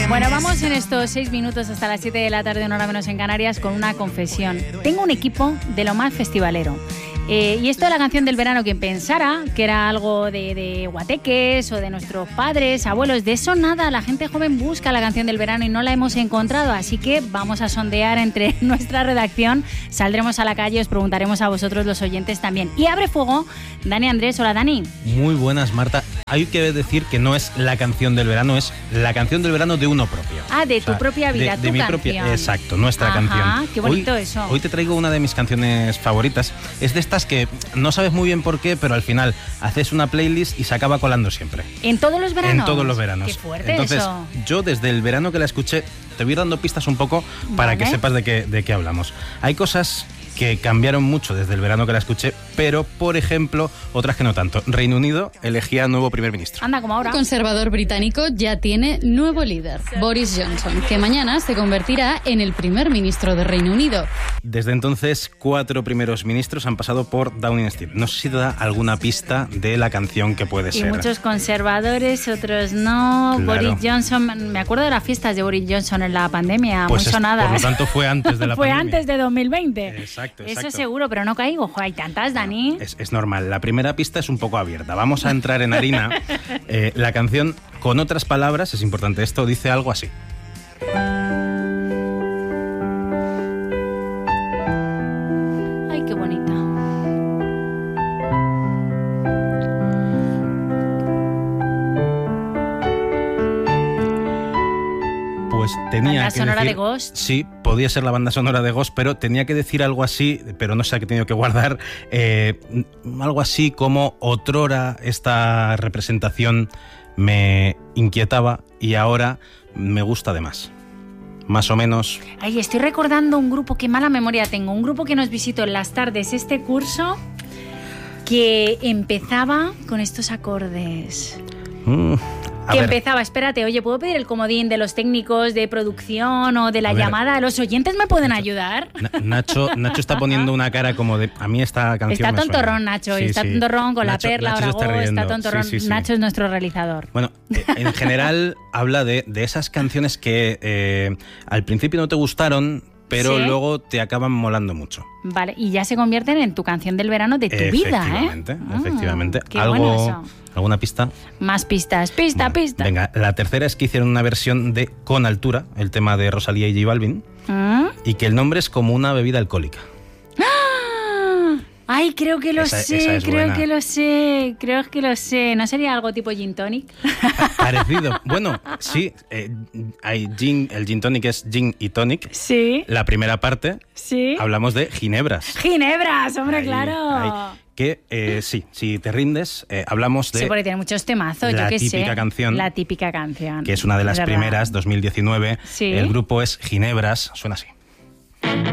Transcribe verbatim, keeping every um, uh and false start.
Bueno, vamos en estos seis minutos hasta las siete de la tarde, una hora menos en Canarias, con una confesión. Tengo un equipo de lo más festivalero. Eh, y esto de la canción del verano, quien pensara que era algo de, de guateques o de nuestros padres, abuelos, de eso nada. La gente joven busca la canción del verano y no la hemos encontrado, así que vamos a sondear entre nuestra redacción, saldremos a la calle, os preguntaremos a vosotros los oyentes también. Y abre fuego Dani Andrés. Hola, Dani. Muy buenas, Marta. Hay que decir que no es la canción del verano, es la canción del verano de uno propio. Ah, de tu o sea, propia vida, de, tu de mi canción. Propia, exacto, nuestra Ajá, canción. Qué bonito hoy, eso. Hoy te traigo una de mis canciones favoritas. Es de estas que no sabes muy bien por qué, pero al final haces una playlist y se acaba colando siempre. ¿En todos los veranos? En todos los veranos. Qué fuerte. Entonces, eso. Yo desde el verano que la escuché, te voy a ir dando pistas un poco para vale. que sepas de qué, de qué hablamos. Hay cosas que cambiaron mucho desde el verano que la escuché, pero, por ejemplo, otras que no tanto. Reino Unido elegía nuevo primer ministro. Anda, como ahora. El conservador británico ya tiene nuevo líder, Boris Johnson, que mañana se convertirá en el primer ministro de Reino Unido. Desde entonces, cuatro primeros ministros han pasado por Downing Street. No sé si te da alguna pista de la canción que puede y ser. Y muchos conservadores, otros no. Claro. Boris Johnson, me acuerdo de las fiestas de Boris Johnson en la pandemia, pues muy sonadas. Por lo tanto, fue antes de la fue pandemia. Fue antes de dos mil veinte. Exacto. Exacto, Eso exacto. seguro, pero no caigo. Joder, hay tantas, Dani. Es, es normal. La primera pista es un poco abierta. Vamos a entrar en harina. Eh, la canción, con otras palabras, es importante esto, dice algo así. Ay, qué bonita. Pues tenía ¿Banda que sonora decir, de Ghost? Sí, podía ser la banda sonora de Ghost, pero tenía que decir algo así, pero no sé qué he tenido que guardar, eh, algo así como otrora esta representación me inquietaba y ahora me gusta de más. Más o menos. Ay, estoy recordando un grupo, qué mala memoria tengo, un grupo que nos visitó en las tardes este curso que empezaba con estos acordes. Mm. A que ver. empezaba, espérate, oye, ¿puedo pedir el comodín de los técnicos de producción o de la A ver. llamada? ¿Los oyentes me pueden ayudar? Nacho, Nacho está poniendo una cara como de... A mí esta canción Está me tontorrón, suena. Nacho, Sí, está sí. tontorrón con Nacho, la perla, Nacho ahora se está Go, está riendo. tontorrón. Sí, sí, sí. Nacho es nuestro realizador. Bueno, eh, en general habla de, de esas canciones que eh, al principio no te gustaron, pero ¿Sí? luego te acaban molando mucho. Vale, y ya se convierten en tu canción del verano de tu vida, ¿eh? Efectivamente, efectivamente. Qué ¿Algo, bueno eso. ¿Alguna pista? Más pistas, pista, Bueno, pista. Venga, la tercera es que hicieron una versión de Con Altura, el tema de Rosalía y J Balvin, ¿Mm? y que el nombre es como una bebida alcohólica. ¡Ah! Ay, creo que lo Esa- sé, esa es creo buena. que lo sé, creo que lo sé. ¿No sería algo tipo gin tonic? Parecido. Bueno, sí, eh, hay gin, el gin tonic es gin y tonic. Sí, La primera parte sí. hablamos de ginebras. Ginebras, hombre, Ahí, claro. ahí. Que eh, sí, si te rindes, eh, hablamos de Sí, porque tiene muchos temazos, la yo qué sé. típica canción, La típica canción. que es una de las verdad. primeras, dos mil diecinueve. Sí. El grupo es Ginebras, suena así.